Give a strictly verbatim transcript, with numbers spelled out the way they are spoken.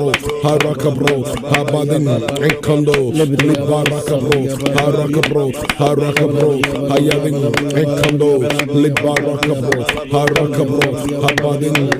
Harakabro, Habadin, Ekando, Libarakabro, Harakabro, Harakabro, Hayadin, Ekando, Libarakabro, Harakabro, Habadin,